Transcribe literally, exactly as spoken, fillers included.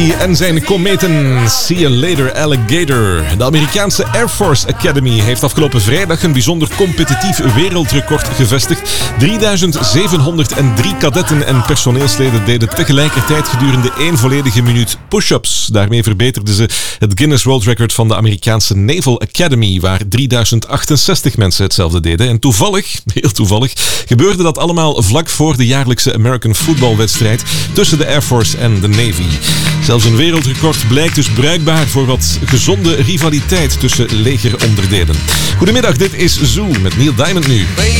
En zijn kometen. See you later, alligator. De Amerikaanse Air Force Academy heeft afgelopen vrijdag een bijzonder competitief wereldrecord gevestigd. drieduizend zevenhonderddrie kadetten en personeelsleden deden tegelijkertijd gedurende één volledige minuut push-ups. Daarmee verbeterden ze het Guinness World Record van de Amerikaanse Naval Academy, waar drieduizend achtenzestig mensen hetzelfde deden. En toevallig, heel toevallig, gebeurde dat allemaal vlak voor de jaarlijkse American Football wedstrijd tussen de Air Force en de Navy. Zelfs een wereldrecord blijkt dus bruikbaar voor wat gezonde rivaliteit tussen legeronderdelen. Goedemiddag, dit is Zoo met Neil Diamond nu.